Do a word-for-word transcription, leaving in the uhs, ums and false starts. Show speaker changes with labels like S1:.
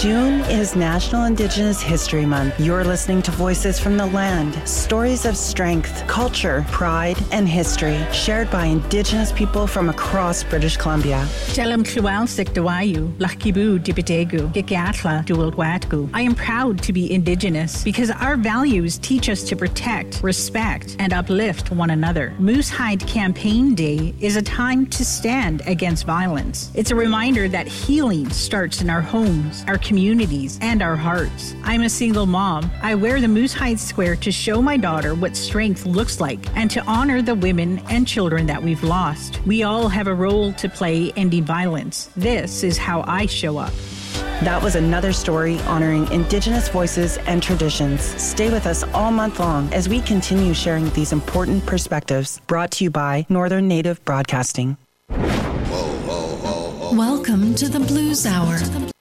S1: June is National Indigenous History Month. You're listening to Voices from the Land, stories of strength, culture, pride, and history shared by Indigenous people from across British Columbia. I am
S2: proud to be Indigenous because our values teach us to protect, respect, and uplift one another. Moosehide Campaign Day is a time to stand against violence. It's a reminder that healing starts in our homes, our communities, and our hearts. I'm a single mom. I wear the Moosehide Square to show my daughter what strength looks like and to honor the women and children that we've lost. We all have a role to play ending violence. This is how I show up.
S1: That was another story honoring Indigenous voices and traditions. Stay with us all month long as we continue sharing these important perspectives. Brought to you by Northern Native Broadcasting.
S3: Welcome to the Blues Hour.